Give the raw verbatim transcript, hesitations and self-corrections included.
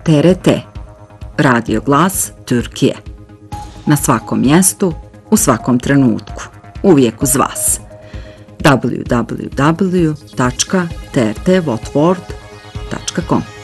T R T, Radio Glas Türkiye. Na svakom mjestu, u svakom trenutku, uvijek uz vas. w w w tačka t r t votword tačka com